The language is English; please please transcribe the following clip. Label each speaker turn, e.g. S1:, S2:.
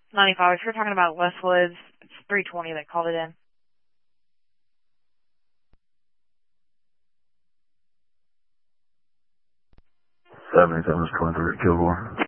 S1: 95. If you're talking about Westwoods, it's 320 that called it in.
S2: 77 is 23 at Kilgore.